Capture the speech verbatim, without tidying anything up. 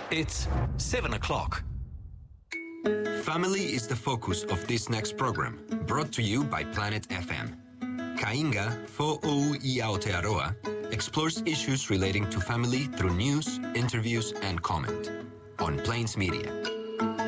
It's seven o'clock. Family is the focus of this next program, brought to you by Planet F M. Kainga Fo'ou i Aotearoa explores issues relating to family through news, interviews, and comment on Plains Media.